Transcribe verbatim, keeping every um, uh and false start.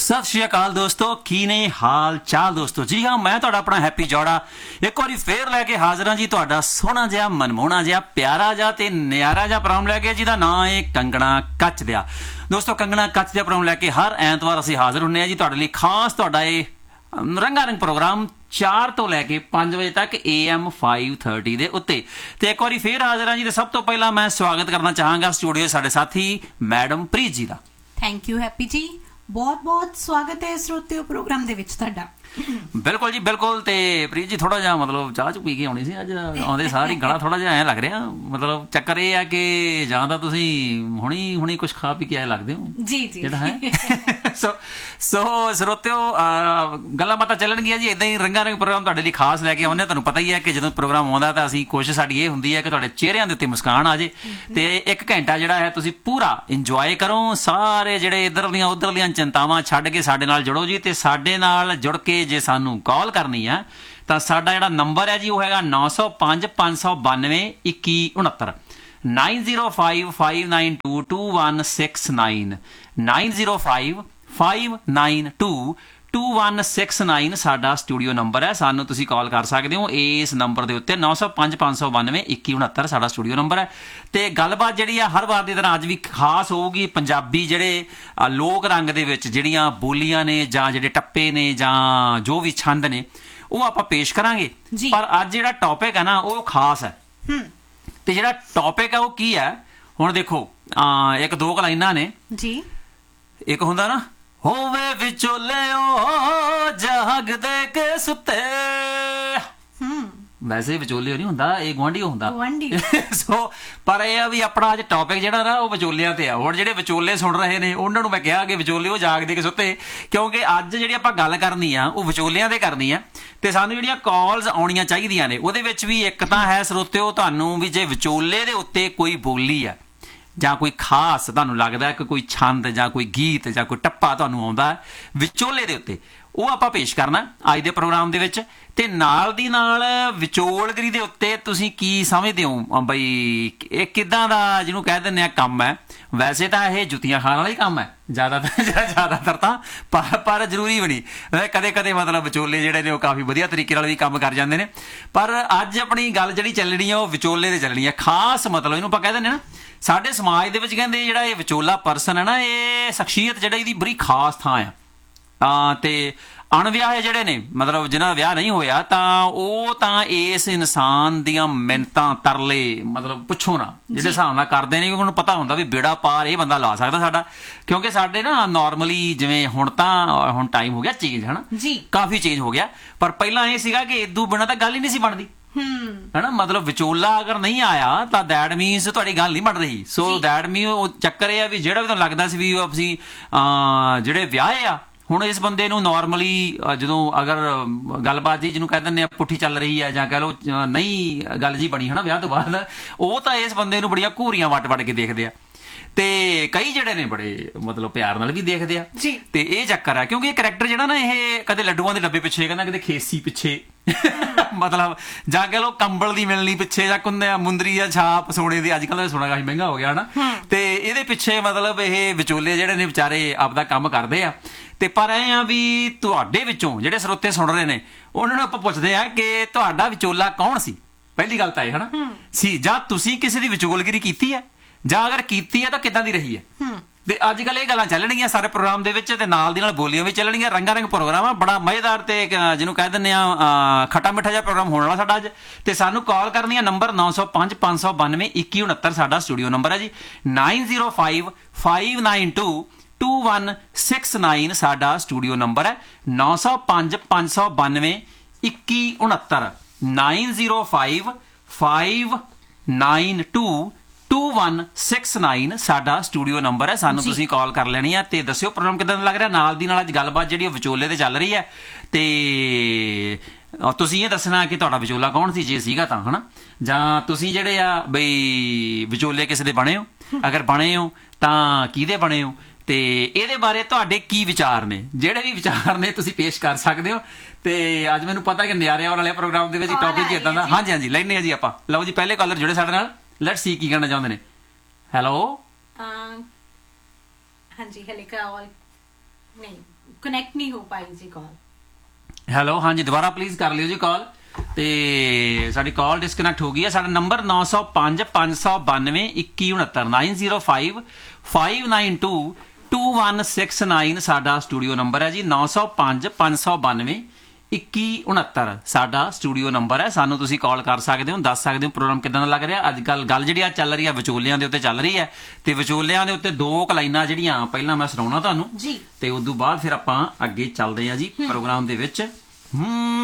सत श्री अकाल दोस्तों, की ने हाल चाल दोस्तों। जी हाँ, मैं तुहाडा अपना हैप्पी जौड़ा एक बार फिर लैके हाजिर हाँ जी। तुहाडा सोहना जिहा मनमोहना जिहा प्यारा जिहा ते नियारा जिहा प्रोग्राम लैके जिहदा नाम है कंगना कच दिया। दोस्तों कंगना कच दिया प्रोग्राम लैके हर ऐतवार असीं हाजिर हुंदे हां जी तुहाडे लई खास। तुहाडा ये रंगारंग प्रोग्राम चार तो लैके पांच बजे तक ए एम फाइव थर्टी के उत्ते तो एक बार फिर हाजिर हाँ जी। तो सब तो पहला मैं स्वागत करना चाहांगा स्टूडियो साडे साथी मैडम प्रीत जी का। थैंक यू हैप्पी जी, बहुत बहुत स्वागत है श्रोतियो प्रोग्राम दे विच तुहाडा। बिल्कुल जी बिल्कुल। तो प्रीत जी थोड़ा जिहा मतलब चाह चू पी के आउणी सी अज आउंदे सार ही गला थोड़ा जिहा ऐ लग रहा। मतलब चक्कर ये है कि जां तां तुसीं हुणी हुणी कुछ खा पी के आए लगदे हो जी जी जिहड़ा है। सो सो श्रोतियो गल्लां बातां ਚੱਲਣਗੀਆਂ जी। इदां ही रंगारंग प्रोग्राम तुहाडे लई खास लैके आउंदे। तुहानूं पता ही है कि ਜਦੋਂ प्रोग्राम ਆਉਂਦਾ ਤਾਂ ਅਸੀਂ ਕੋਸ਼ਿਸ਼ ਸਾਡੀ ਇਹ ਹੁੰਦੀ ਹੈ कि ਤੁਹਾਡੇ ਚਿਹਰਿਆਂ ਦੇ ਉੱਤੇ ਮੁਸਕਾਨ ਆ ਜੇ ਤੇ ਇੱਕ ਘੰਟਾ ਜਿਹੜਾ ਹੈ ਤੁਸੀਂ ਪੂਰਾ ਇੰਜੋਏ ਕਰੋ। ਸਾਰੇ ਜਿਹੜੇ ਇੱਧਰਲੀਆਂ ਉੱਧਰਲੀਆਂ ਚਿੰਤਾਵਾਂ ਛੱਡ ਕੇ ਸਾਡੇ ਨਾਲ ਜੁੜੋ ਜੀ। ਤੇ ਸਾਡੇ ਨਾਲ ਜੁੜ ਕੇ ਜੇ ਸਾਨੂੰ ਕਾਲ ਕਰਨੀ ਹੈ ਤਾਂ ਸਾਡਾ ਜਿਹੜਾ ਨੰਬਰ ਹੈ ਜੀ ਉਹ ਹੈਗਾ ਨੌ ਸੌ ਪੰਜ ਪੰਜ ਸੌ ਬਾਨਵੇਂ ਇੱਕੀ ਉਣੱਤਰ nine zero five five nine to to one six nine nine zero five five nine to to one six nine साडा स्टूडियो नंबर है। सानू तुसीं कॉल कर सकते हो इस नंबर के उत्ते नौ सौ पंज पाँच सौ बानवे इक्की उणहत्तर साडा स्टूडियो नंबर है। तो गलबात जिहड़ी आ हर बार की तरह अज भी खास होगी। पंजाबी जिहड़े लोक रंग दे विच जिहड़ियां बोलियां ने जां जिहड़े टप्पे ने जां जो भी छंद ने वो आपां पेश करांगे। पर अज जिहड़ा टॉपिक है ना वो खास है। तो जिहड़ा टॉपिक है वो की है हुण देखो एक दो लाइनां ने जी। एक हुंदा ना होवे विचोलिओ जागदे के सुते। वैसे विचोलिओ नहीं हुंदा, ये गुआंढीओ हुंदा गुआंढी। सो पर यह भी अपना अज टॉपिक जिहड़ा ना वो विचोलियां ते आ। हुण जिहड़े विचोले सुन रहे ने उन्हां नूं मैं कहा कि विचोलिओ जागदे के सुते, क्योंकि अज जिहड़ी आपां गल करनी आ वो विचोलियां ते करनी आ। ते सानूं जिहड़ियां कॉल्स आउणियां चाहीदियां ने ਉਹਦੇ ਵਿੱਚ ਵੀ ਇੱਕ ਤਾਂ है ਸਰੋਤਿਓ ਤੁਹਾਨੂੰ ਵੀ ਜੇ ਵਿਚੋਲੇ ਦੇ ਉੱਤੇ ਕੋਈ ਬੋਲੀ ਆ ਜਾਂ कोई खास ਤੁਹਾਨੂੰ ਲੱਗਦਾ कि कोई छंद ਜਾਂ कोई गीत ਜਾਂ कोई टप्पा ਤੁਹਾਨੂੰ ਆਉਂਦਾ ਵਿਚੋਲੇ ਦੇ ਉੱਤੇ ਉਹ ਆਪਾਂ ਪੇਸ਼ ਕਰਨਾ ਅੱਜ ਦੇ ਪ੍ਰੋਗਰਾਮ ਦੇ ਵਿੱਚ। ਤੇ ਨਾਲ ਦੀ ਨਾਲ ਵਿਚੋਲਗਰੀ ਦੇ ਉੱਤੇ ਤੁਸੀਂ ਕੀ ਸਮਝਦੇ ਹੋ ਬਈ ਇਹ ਕਿੱਦਾਂ ਦਾ ਜਿਹਨੂੰ ਕਹਿ ਦਿੰਦੇ ਆ ਕੰਮ ਹੈ। ਵੈਸੇ ਤਾਂ ਇਹ ਜੁੱਤੀਆਂ ਖਾਣ ਵਾਲਾ ਹੀ ਕੰਮ ਹੈ ਜ਼ਿਆਦਾਤਰ ਜ਼ਿਆਦਾਤਰ ਤਾਂ ਪਰ ਪਰ ਜ਼ਰੂਰੀ ਵੀ ਨਹੀਂ। ਕਦੇ ਕਦੇ ਮਤਲਬ ਵਿਚੋਲੇ ਜਿਹੜੇ ਨੇ ਉਹ ਕਾਫੀ ਵਧੀਆ ਤਰੀਕੇ ਨਾਲ ਵੀ ਕੰਮ ਕਰ ਜਾਂਦੇ ਨੇ। ਪਰ ਅੱਜ ਆਪਣੀ ਗੱਲ ਜਿਹੜੀ ਚੱਲਣੀ ਆ ਉਹ ਵਿਚੋਲੇ ਦੇ ਚੱਲਣੀ ਆ। ਖਾਸ ਮਤਲਬ ਇਹਨੂੰ ਆਪਾਂ ਕਹਿ ਦਿੰਦੇ ਨਾ ਸਾਡੇ ਸਮਾਜ ਦੇ ਵਿੱਚ ਕਹਿੰਦੇ ਜਿਹੜਾ ਇਹ ਵਿਚੋਲਾ ਪਰਸਨ ਹੈ ਨਾ ਇਹ ਸ਼ਖਸੀਅਤ ਜਿਹੜਾ ਇਹਦੀ ਬੜੀ ਖਾਸ ਥਾਂ ਆ। ਤੇ ਅਣਵਿਆਹੇ ਜਿਹੜੇ ਨੇ ਮਤਲਬ ਜਿਨ੍ਹਾਂ ਦਾ ਵਿਆਹ ਨਹੀਂ ਹੋਇਆ ਤਾਂ ਉਹ ਤਾਂ ਇਸ ਇਨਸਾਨ ਦੀਆਂ ਮਿੰਨਤਾਂ ਤਰਲੇ ਮਤਲਬ ਪੁੱਛੋ ਨਾ ਜਿਹੜੇ ਹਿਸਾਬ ਨਾਲ ਕਰਦੇ ਨੇ। ਉਹਨੂੰ ਪਤਾ ਹੁੰਦਾ ਵੀ ਬੇੜਾ ਪਾਰ ਇਹ ਬੰਦਾ ਲਾ ਸਕਦਾ ਸਾਡਾ, ਕਿਉਂਕਿ ਸਾਡੇ ਨਾ ਨੋਰਮਲੀ ਜਿਵੇਂ ਹੁਣ ਤਾਂ ਹੁਣ ਟਾਈਮ ਹੋ ਗਿਆ ਚੇਂਜ ਹੈ ਨਾ ਜੀ, ਕਾਫੀ ਚੇਂਜ ਹੋ ਗਿਆ। ਪਰ ਪਹਿਲਾਂ ਇਹ ਸੀਗਾ ਕਿ ਇਦੋਂ ਬਿਨਾਂ ਤਾਂ ਗੱਲ ਹੀ ਨਹੀਂ ਸੀ ਬਣਦੀ ਹੈ ਨਾ। ਮਤਲਬ ਵਿਚੋਲਾ ਅਗਰ ਨਹੀਂ ਆਇਆ ਤਾਂ ਦੈਟ ਮੀਨਸ ਤੁਹਾਡੀ ਗੱਲ ਨਹੀਂ ਬਣ ਰਹੀ। ਸੋ ਦੈਟ ਮੀਨ ਉਹ ਚੱਕਰ ਇਹ ਆ ਵੀ ਜਿਹੜਾ ਵੀ ਤੁਹਾਨੂੰ ਲੱਗਦਾ ਸੀ ਵੀ ਅਸੀਂ ਜਿਹੜੇ ਵਿਆਹੇ ਆ ਹੁਣ ਇਸ ਬੰਦੇ ਨੂੰ ਨੋਰਮਲੀ ਜਦੋਂ ਅਗਰ ਗੱਲਬਾਤ ਜੀ ਜਿਹਨੂੰ ਕਹਿ ਦਿੰਦੇ ਆ ਪੁੱਠੀ ਚੱਲ ਰਹੀ ਹੈ ਜਾਂ ਕਹਿ ਲਓ ਨਹੀਂ ਗੱਲ ਜੀ ਬਣੀ ਹੈ ਨਾ ਵਿਆਹ ਤੋਂ ਬਾਅਦ, ਉਹ ਤਾਂ ਇਸ ਬੰਦੇ ਨੂੰ ਬੜੀਆਂ ਘੂਰੀਆਂ ਵੱਟ ਵੱਟ ਕੇ ਦੇਖਦੇ ਆ। ਤੇ ਕਈ ਜਿਹੜੇ ਨੇ ਬੜੇ ਮਤਲਬ ਪਿਆਰ ਨਾਲ ਵੀ ਦੇਖਦੇ ਆ। ਤੇ ਇਹ ਚੱਕਰ ਆ ਕਿਉਂਕਿ ਇਹ ਕਰੈਕਟਰ ਜਿਹੜਾ ਨਾ ਇਹ ਕਦੇ ਲੱਡੂਆਂ ਦੇ ਡੱਬੇ ਪਿੱਛੇ ਕਹਿੰਦਾ ਕਿਤੇ ਖੇਸੀ ਪਿੱਛੇ ਮਤਲਬ ਜਾਂ ਕਹਿ ਲਓ ਕੰਬਲ ਦੀ ਮਿਲਣੀ ਪਿੱਛੇ ਜਾਂ ਕੁੰਦੇ ਮੁੰਦਰੀ ਜਾਂ ਛਾਪ ਸੋਨੇ ਦੀ ਅੱਜ ਕੱਲ੍ਹ ਸੋਨਾ ਕਾਫੀ ਮਹਿੰਗਾ ਹੋ ਗਿਆ ਨਾ। ਤੇ ਇਹਦੇ ਪਿੱਛੇ ਮਤਲਬ ਇਹ ਵਿਚੋਲੇ ਜਿਹੜੇ ਨੇ ਵਿਚਾਰੇ ਆਪਦਾ ਕੰਮ ਕਰਦੇ ਆ। ਤੇ ਪਰ ਇਹ ਆ ਵੀ ਤੁਹਾਡੇ ਵਿੱਚੋਂ ਜਿਹੜੇ ਸਰੋਤੇ ਸੁਣ ਰਹੇ ਨੇ ਉਹਨਾਂ ਨੂੰ ਆਪਾਂ ਪੁੱਛਦੇ ਆ ਕਿ ਤੁਹਾਡਾ ਵਿਚੋਲਾ ਕੌਣ ਸੀ। ਪਹਿਲੀ ਗੱਲ ਤਾਂ ਇਹ ਹਨਾ ਸੀ ਜਾਂ ਤੁਸੀਂ ਕਿਸੇ ਦੀ ਵਿਚੋਲਗਿਰੀ ਕੀਤੀ ਹੈ ਜਾਂ ਅਗਰ ਕੀਤੀ ਹੈ ਤਾਂ ਕਿੱਦਾਂ ਦੀ ਰਹੀ ਹੈ। ਤੇ ਅੱਜ ਕੱਲ੍ਹ ਇਹ ਗੱਲਾਂ ਚੱਲਣਗੀਆਂ ਸਾਰੇ ਪ੍ਰੋਗਰਾਮ ਦੇ ਵਿੱਚ ਤੇ ਨਾਲ ਦੀ ਨਾਲ ਬੋਲੀਆਂ ਵੀ ਚੱਲਣਗੀਆਂ। ਰੰਗਾਰੰਗ ਪ੍ਰੋਗਰਾਮ ਆ ਬੜਾ ਮਜ਼ੇਦਾਰ ਤੇ ਜਿਹਨੂੰ ਕਹਿ ਦਿੰਦੇ ਆ ਖੱਟਾ ਮਿੱਠਾ ਜਿਹਾ ਪ੍ਰੋਗਰਾਮ ਹੋਣ ਵਾਲਾ ਸਾਡਾ ਅੱਜ। ਤੇ ਸਾਨੂੰ ਕਾਲ ਕਰਨੀ ਆ ਨੰਬਰ ਨੌ ਸੌ ਪੰਜ ਪੰਜ ਸੌ ਬਾਨਵੇਂ ਇੱਕੀ ਉਣਹੱਤਰ ਸਾਡਾ ਸਟੂਡੀਓ ਨੰਬਰ ਹੈ ਜੀ। Nine zero five five nine to to one six nine ਸਾਡਾ ਸਟੂਡੀਓ ਨੰਬਰ ਹੈ। ਨੌ ਸੌ ਪੰਜ ਪੰਜ ਸੌ ਬਾਨਵੇਂ ਇੱਕੀ ਉਣਹੱਤਰ nine zero five five nine to to one six nine ਸਾਡਾ ਸਟੂਡੀਓ ਨੰਬਰ ਹੈ। ਸਾਨੂੰ ਤੁਸੀਂ ਕਾਲ ਕਰ ਲੈਣੀ ਆ ਤੇ ਦੱਸਿਓ ਪ੍ਰੋਗਰਾਮ ਕਿੱਦਾਂ ਦਾ ਲੱਗ ਰਿਹਾ। ਨਾਲ ਦੀ ਨਾਲ ਅੱਜ ਗੱਲਬਾਤ ਜਿਹੜੀ ਉਹ ਵਿਚੋਲੇ ਤੇ ਚੱਲ ਰਹੀ ਹੈ ਤੇ ਤੁਸੀਂ ਇਹ ਦੱਸਣਾ ਕਿ ਤੁਹਾਡਾ ਵਿਚੋਲਾ ਕੌਣ ਸੀ ਜੇ ਸੀਗਾ ਤਾਂ ਹਨਾ, ਜਾਂ ਤੁਸੀਂ ਜਿਹੜੇ ਆ ਬਈ ਵਿਚੋਲੇ ਕਿਸੇ ਦੇ ਬਣੇ ਹੋ, ਅਗਰ ਬਣੇ ਹੋ ਤਾਂ ਕਿਹਦੇ ਬਣੇ ਹੋ ਤੇ ਇਹਦੇ ਬਾਰੇ ਤੁਹਾਡੇ ਕੀ ਵਿਚਾਰ ਨੇ। ਜਿਹੜੇ ਵੀ ਵਿਚਾਰ ਨੇ ਤੁਸੀਂ ਪੇਸ਼ ਕਰ ਸਕਦੇ ਹੋ। ਤੇ ਅੱਜ ਮੈਨੂੰ ਪਤਾ ਕਿ ਨਿਆਰੇ ਵਾਲੇ ਪ੍ਰੋਗਰਾਮ ਦੇ ਵਿੱਚ ਟੌਪਿਕ ਇਦਾਂ ਦਾ ਹਾਂਜੀ ਹਾਂਜੀ ਲੈਣੇ ਆ ਜੀ ਆਪਾਂ। ਲਓ ਜੀ ਪਹਿਲੇ ਕਾਲਰ ਜੁੜੇ ਸਾਡੇ ਨਾਲ, ਲੈਟਸ ਸੀ ਕੀ ਕਹਿਣਾ ਚਾਹੁੰਦੇ ਨੇ। ਹੈਲੋ ਹਾਂਜੀ ਹਲੇ ਕਾਲ ਨਹੀਂ ਕਨੈਕਟ ਨਹੀਂ ਹੋ ਪਾਈ ਜੀ ਕਾਲ। ਹੈਲੋ, ਹਾਂਜੀ ਦੁਬਾਰਾ ਪਲੀਜ਼ ਕਰ ਲਿਓ ਜੀ ਕਾਲ। ਤੇ ਸਾਡੀ ਕਾਲ ਡਿਸਕਨੈਕਟ ਹੋ ਗਈ ਹੈ। ਸਾਡਾ ਨੰਬਰ ਨੌ ਸੌ ਪੰਜ ਪੰਜ ਸੌ ਬਾਨਵੇਂ ਇੱਕੀ ਉਣੱਤਰ nine zero five five nine to to one six nine ਸਾਡਾ ਸਟੂਡੀਓ ਨੰਬਰ ਹੈ ਜੀ। ਨੌ ਸੌ ਪੰਜ ਪੰਜ ਸੌ ਬਾਨਵੇਂ ਇੱਕੀ ਉਣੱਤਰ ਸਾਡਾ ਸਟੂਡੀਓ ਨੰਬਰ ਹੈ। ਸਾਨੂੰ ਤੁਸੀਂ ਕਾਲ ਕਰ ਸਕਦੇ ਹੋ, ਦੱਸ ਸਕਦੇ ਹੋ ਪ੍ਰੋਗਰਾਮ ਕਿੱਦਾਂ ਦਾ ਲੱਗ ਰਿਹਾ। ਅੱਜ ਕੱਲ ਗੱਲ ਜਿਹੜੀ ਆ ਚੱਲ ਰਹੀ ਆ ਵਿਚੋਲਿਆਂ ਦੇ ਉੱਤੇ ਚੱਲ ਰਹੀ ਹੈ, ਤੇ ਵਿਚੋਲਿਆਂ ਦੇ ਉੱਤੇ ਦੋ ਕਲਾਈਨਾਂ ਜਿਹੜੀਆਂ ਪਹਿਲਾਂ ਮੈਂ ਸੁਣਾਉਣਾ ਤੁਹਾਨੂੰ ਜੀ, ਤੇ ਉਦੋਂ ਬਾਅਦ ਫਿਰ ਆਪਾਂ ਅੱਗੇ ਚੱਲਦੇ ਆ ਜੀ ਪ੍ਰੋਗਰਾਮ ਦੇ ਵਿੱਚ। ਹੂੰ